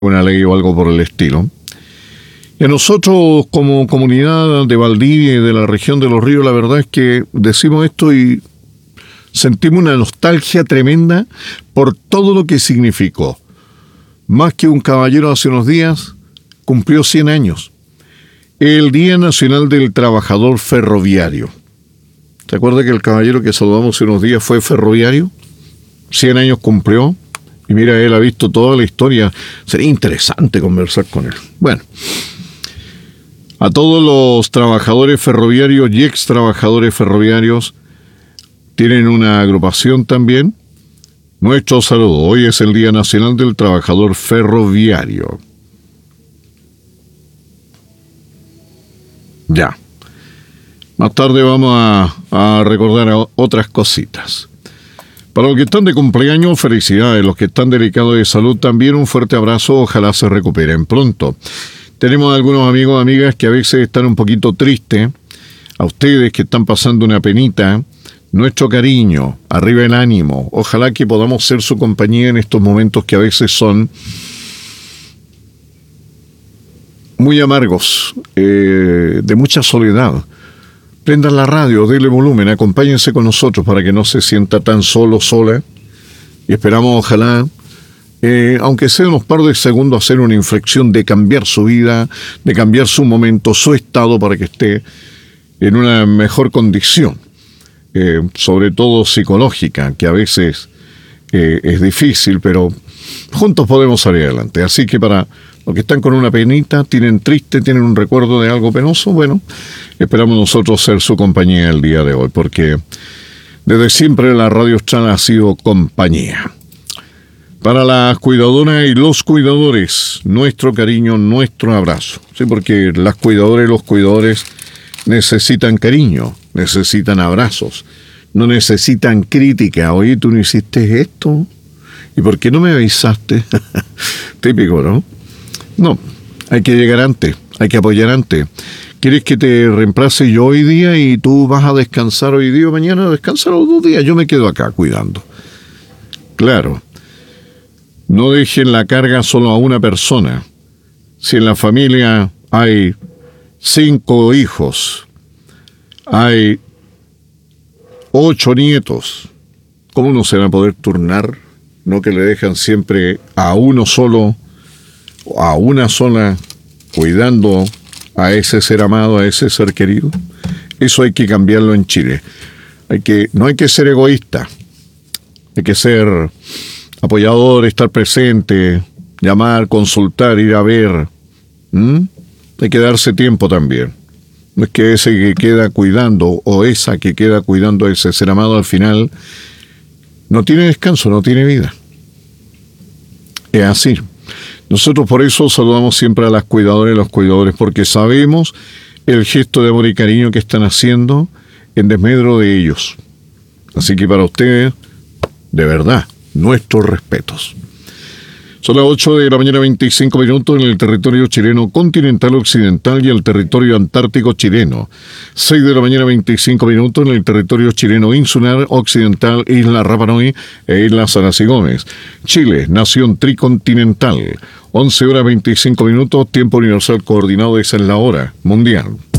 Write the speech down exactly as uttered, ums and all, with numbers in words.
una ley o algo por el estilo. Y a nosotros, como comunidad de Valdivia y de la región de Los Ríos, la verdad es que decimos esto y sentimos una nostalgia tremenda por todo lo que significó. Más que un caballero, hace unos días cumplió cien años. El Día Nacional del Trabajador Ferroviario. ¿Se acuerda que el caballero que saludamos hace unos días fue ferroviario? cien años cumplió. Y mira, él ha visto toda la historia. Sería interesante conversar con él. Bueno, a todos los trabajadores ferroviarios y ex trabajadores ferroviarios, tienen una agrupación también. Nuestro saludo. Hoy es el Día Nacional del Trabajador Ferroviario. Ya. Más tarde vamos a, a recordar a otras cositas. Para los que están de cumpleaños, felicidades. Los que están delicados de salud, también un fuerte abrazo. Ojalá se recuperen pronto. Tenemos algunos amigos y amigas que a veces están un poquito tristes. A ustedes que están pasando una penita, nuestro cariño, arriba el ánimo. Ojalá que podamos ser su compañía en estos momentos que a veces son muy amargos, eh, de mucha soledad. Prendan la radio, denle volumen, acompáñense con nosotros para que no se sienta tan solo, sola. Y esperamos, ojalá, eh, aunque sea unos par de segundos, hacer una inflexión de cambiar su vida, de cambiar su momento, su estado, para que esté en una mejor condición. Eh, sobre todo psicológica, que a veces eh, es difícil, pero juntos podemos salir adelante. Así que para los que están con una penita, tienen triste, tienen un recuerdo de algo penoso, bueno, esperamos nosotros ser su compañía el día de hoy, porque desde siempre la Radio Austral ha sido compañía. Para las cuidadoras y los cuidadores, nuestro cariño, nuestro abrazo. Sí, porque las cuidadoras y los cuidadores necesitan cariño, necesitan abrazos, no necesitan crítica. Oye, tú no hiciste esto, ¿y por qué no me avisaste? Típico, ¿no? No, hay que llegar antes, hay que apoyar antes. ¿Quieres que te reemplace yo hoy día y tú vas a descansar hoy día o mañana? Descansa los dos días, yo me quedo acá cuidando. Claro, no dejen la carga solo a una persona. Si en la familia hay cinco hijos, hay ocho nietos, ¿cómo no se van a poder turnar? No que le dejan siempre a uno solo, a una sola, cuidando a ese ser amado, a ese ser querido. Eso hay que cambiarlo en Chile. Hay que, no hay que ser egoísta, hay que ser apoyador, estar presente, llamar, consultar, ir a ver. ¿Mm? Hay que darse tiempo también. No es que ese que queda cuidando o esa que queda cuidando a ese ser amado al final no tiene descanso, no tiene vida. Es así. Nosotros por eso saludamos siempre a las cuidadoras y los cuidadores, porque sabemos el gesto de amor y cariño que están haciendo en desmedro de ellos. Así que para ustedes, de verdad, nuestros respetos. Son las ocho de la mañana, veinticinco minutos en el territorio chileno continental occidental y el territorio antártico chileno. seis de la mañana, veinticinco minutos en el territorio chileno insular occidental, Isla Rapa Nui e Isla Salas y Gómez. Chile, nación tricontinental. once horas veinticinco minutos, tiempo universal coordinado, esa es la hora mundial.